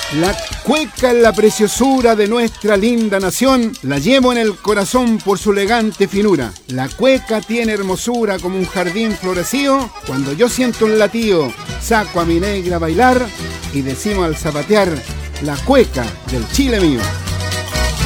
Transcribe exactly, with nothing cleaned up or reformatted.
La cueca es la preciosura de nuestra linda nación, la llevo en el corazón por su elegante finura. La cueca tiene hermosura como un jardín florecido, cuando yo siento un latido, saco a mi negra a bailar y decimos al zapatear, la cueca del Chile mío.